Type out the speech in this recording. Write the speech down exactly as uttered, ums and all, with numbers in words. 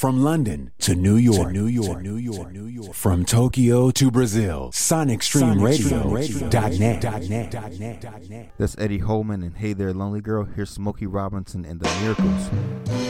From London to New York, to New York, to New York, to New York. From Tokyo to Brazil, Sonic Stream Radio dot net. That's Eddie Holman and Hey There Lonely Girl. Here's Smokey Robinson and the Miracles.